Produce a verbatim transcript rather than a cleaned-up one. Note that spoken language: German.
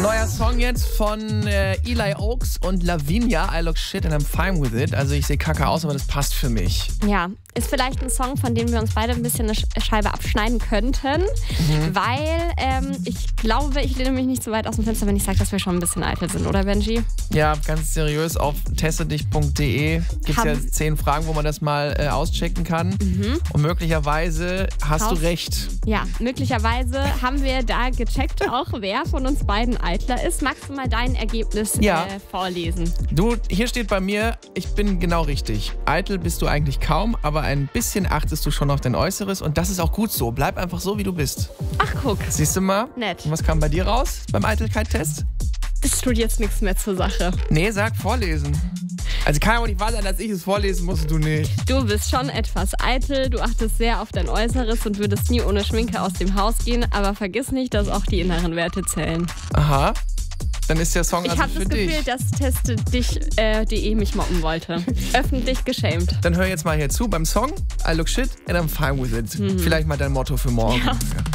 Neuer Song jetzt von äh, Eli Oaks und Lavinia. I look shit and I'm fine with it. Also ich sehe kacke aus, aber das passt für mich. Ja, ist vielleicht ein Song, von dem wir uns beide ein bisschen eine Scheibe abschneiden könnten. Mhm. Weil ähm, ich glaube, ich lehne mich nicht so weit aus dem Fenster, wenn ich sage, dass wir schon ein bisschen eitel sind, oder Benji? Ja, ganz seriös. Auf testedich punkt de gibt es ja zehn Fragen, wo man das mal äh, auschecken kann. Mhm. Und möglicherweise hast Raus. du recht. Ja, möglicherweise haben wir da gecheckt, auch wer von uns beiden eitler ist. Magst du mal dein Ergebnis ja. äh, vorlesen? Du, hier steht bei mir, ich bin genau richtig. Eitel bist du eigentlich kaum, aber ein bisschen achtest du schon auf dein Äußeres und das ist auch gut so. Bleib einfach so, wie du bist. Ach, guck. Siehst du mal? Nett. Und was kam bei dir raus beim Eitelkeit-Test? Das tut jetzt nichts mehr zur Sache. Nee, sag vorlesen. Also kann ja auch nicht wahr sein, dass ich es vorlesen muss und du nicht. Du bist schon etwas eitel, du achtest sehr auf dein Äußeres und würdest nie ohne Schminke aus dem Haus gehen, aber vergiss nicht, dass auch die inneren Werte zählen. Aha. Dann ist der Song ich also für dich. Ich habe das Gefühl, dass testedich punkt de äh, mich mobben wollte. Öffentlich geschämt. Dann hör jetzt mal hier zu beim Song I look shit and I'm fine with it. Mhm. Vielleicht mal dein Motto für morgen. Ja. Ja.